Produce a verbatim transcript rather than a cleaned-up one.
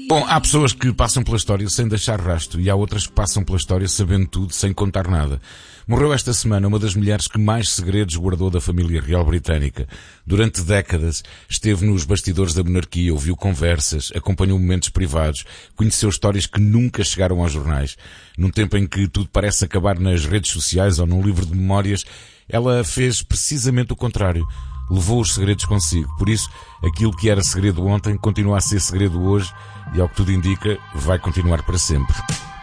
Bom, há pessoas que passam pela história sem deixar rastro e há outras que passam pela história sabendo tudo sem contar nada. Morreu esta semana uma das mulheres que mais segredos guardou da família real britânica. Durante décadas esteve nos bastidores da monarquia, ouviu conversas, acompanhou momentos privados, conheceu histórias que nunca chegaram aos jornais. Num tempo em que tudo parece acabar nas redes sociais ou num livro de memórias, ela fez precisamente o contrário. Levou os segredos consigo. Por isso, aquilo que era segredo ontem continua a ser segredo hoje e, ao que tudo indica, vai continuar para sempre.